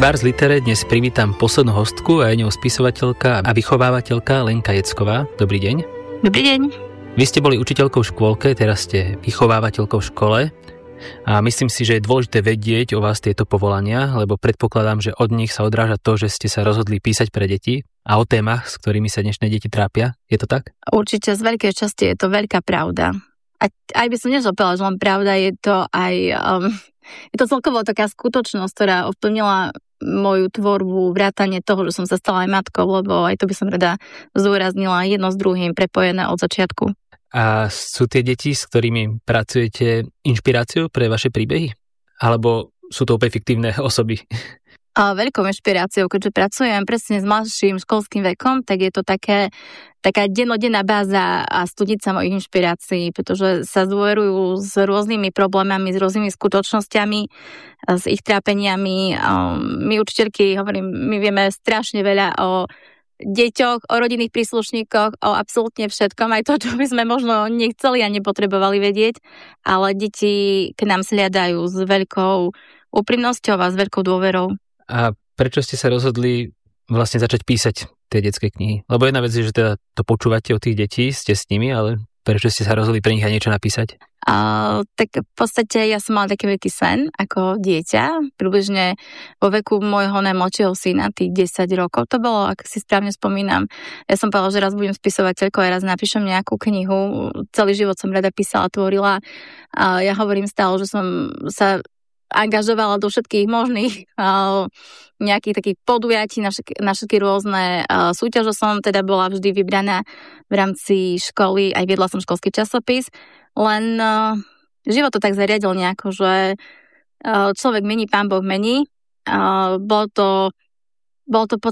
Ars Litere dnes privítam poslednú hostku a je ňou spisovateľka a vychovávateľka Lenka Jecková. Dobrý deň. Dobrý deň. Vy ste boli učiteľkou v škôlke, teraz ste vychovávateľkou v škole a myslím si, že je dôležité vedieť o vás tieto povolania, lebo predpokladám, že od nich sa odráža to, že ste sa rozhodli písať pre deti a o témach, s ktorými sa dnešné deti trápia. Je to tak? Určite z veľkej časti je to veľká pravda. A aj by som nezopela, že len pravda, je to aj... je to celkovo taká skutočnosť, ktorá ovplyvnila moju tvorbu, vrátanie toho, že som sa stala aj matkou, lebo aj to by som rada zdôraznila, jedno s druhým prepojené od začiatku. A sú tie deti, s ktorými pracujete, inšpiráciou pre vaše príbehy? Alebo sú to opäť fiktívne osoby? A veľkou inšpiráciou, keďže pracujem presne s mladším školským vekom, tak je to taká dennodenná báza a studica mojich inšpirácií, pretože sa zdôverujú s rôznymi problémami, s rôznymi skutočnosťami, s ich trápeniami. My učiteľky, hovorím, my vieme strašne veľa o deťoch, o rodinných príslušníkoch, o absolútne všetkom, aj to, čo by sme možno nechceli a nepotrebovali vedieť, ale deti k nám sliadajú s veľkou úprimnosťou a s veľkou dôverou. A prečo ste sa rozhodli vlastne začať písať tie detské knihy? Lebo jedna vec je, že teda to počúvate od tých detí, ste s nimi, ale prečo ste sa rozhodli pre nich aj niečo napísať? Tak v podstate ja som mala taký veľký sen ako dieťa, približne vo veku môjho najmladšieho syna, tých 10 rokov to bolo, ak si správne spomínam. Ja som povedala, že raz budem spisovateľkou a raz napíšem nejakú knihu. Celý život som rada písala, tvorila. Ja hovorím stále, že som sa angažovala do všetkých možných nejakých takých podujatí na všetky rôzne súťaže. Som teda bola vždy vybraná v rámci školy, aj viedla som školský časopis, len život to tak zariadil nejako, že človek mení, Pán Boh mení. Bolo to v